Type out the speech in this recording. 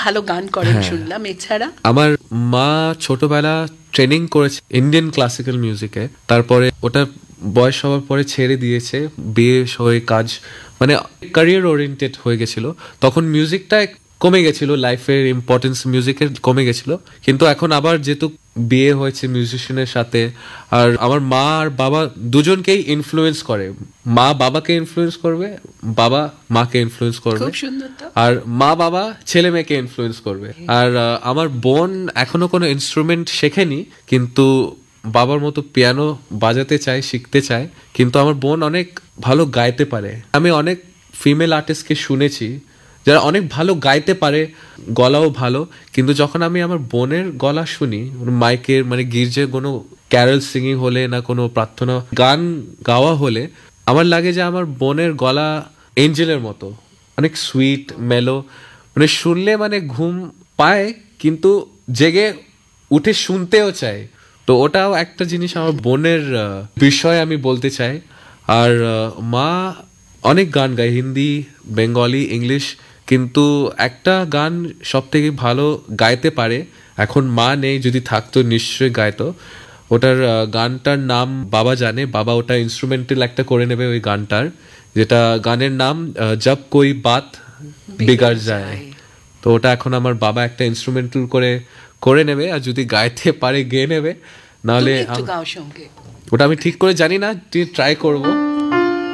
ভালো গান করেন শুনলাম, এছাড়া? আমার মা ছোটবেলা ট্রেনিং করেছে ইন্ডিয়ান ক্লাসিক্যাল মিউজিকে, তারপরে ওটা বয়স হওয়ার পরে ছেড়ে দিয়েছে, বিয়ে হয়ে কাজ মানে ক্যারিয়ার ওরিয়েন্টেড হয়ে গেছিল, তখন মিউজিকটা কমে গেছিল, লাইফের ইম্পর্টেন্স মিউজিকের কমে গেছিল। কিন্তু এখন আবার যেহেতু বিয়ে হয়েছে মিউজিশিয়ানের সাথে, আর আমার মা আর বাবা দুজনকেই ইনফ্লুয়েন্স করে, মা বাবাকে ইনফ্লুয়েন্স করবে, বাবা মাকে ইনফ্লুয়েন্স করবে, খুব সুন্দর তো। আর মা বাবা ছেলে মেয়েকে ইনফ্লুয়েন্স করবে। আর আমার বোন এখনো কোনো ইনস্ট্রুমেন্ট শেখেনি, কিন্তু বাবার মতো পিয়ানো বাজাতে চায়, শিখতে চায়। কিন্তু আমার বোন অনেক ভালো গাইতে পারে। আমি অনেক ফিমেল আর্টিস্টকে শুনেছি যারা অনেক ভালো গাইতে পারে, গলাও ভালো, কিন্তু যখন আমি আমার বোনের গলা শুনি, মাইকের মানে গির্জে কোনো ক্যারল সিঙ্গিং হলে না কোনো প্রার্থনা গান গাওয়া হলে, আমার লাগে যে আমার বোনের গলা এঞ্জেলের মতো, অনেক সুইট মেলো, মানে শুনলে মানে ঘুম পায়, কিন্তু জেগে উঠে শুনতেও চাই। তো ওটাও একটা জিনিস আমার বোনের বিষয় আমি বলতে চাই। আর মা অনেক গান গায়, হিন্দি, বেঙ্গলি, ইংলিশ, কিন্তু একটা গান সব থেকে ভালো গাইতে পারে, এখন মা নেই, যদি থাকতো নিশ্চয়ই গাইতো। ওটার গানটার নাম বাবা জানে, বাবা ওটা ইনস্ট্রুমেন্টাল একটা করে নেবে ওই গানটার, যেটা গানের নাম জব কোই বাত বিগাড় যায়। তো ওটা এখন আমার বাবা একটা ইনস্ট্রুমেন্টাল করে নেবে, আর যদি গাইতে পারে গেয়ে নেবে, নাহলে তুমি একটু গাও সঙ্গে। ওটা আমি ঠিক করে জানি না, ট্রাই করবো।